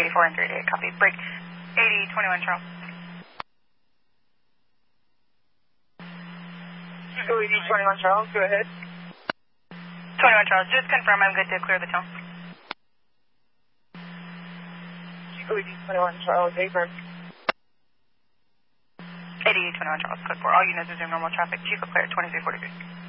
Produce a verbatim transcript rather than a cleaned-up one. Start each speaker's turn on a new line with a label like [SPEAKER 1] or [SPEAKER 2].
[SPEAKER 1] twenty-four and thirty-eight, copy. Break eighty twenty-one, Charles.
[SPEAKER 2] eighty twenty-one, Charles, go ahead.
[SPEAKER 1] twenty-one, Charles, just confirm I'm good to clear the tunnel.
[SPEAKER 2] eighty twenty-one, Charles, Abram.
[SPEAKER 1] eighty twenty-one, Charles, code four. All units resume normal traffic. Chief of clear, twenty-three forty-three.